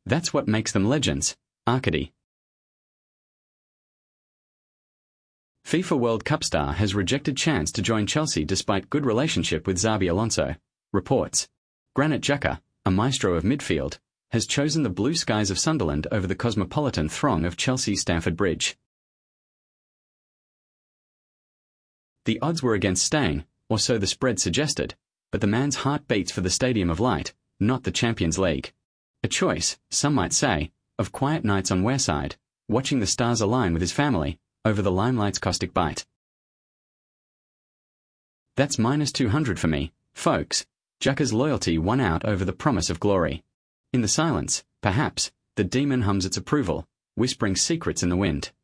That's what makes them legends. Arcady. FIFA World Cup star has rejected chance to join Chelsea despite good relationship with Xabi Alonso. Reports. Granit Xhaka, a maestro of midfield, has chosen the blue skies of Sunderland over the cosmopolitan throng of Chelsea's Stamford Bridge. The odds were against staying, or so the spread suggested, but the man's heart beats for the Stadium of Light, not the Champions League. A choice, some might say, of quiet nights on Wearside, watching the stars align with his family, over the limelight's caustic bite. That's minus 200 for me, folks. Xhaka's loyalty won out over the promise of glory. In the silence, perhaps, the demon hums its approval, whispering secrets in the wind.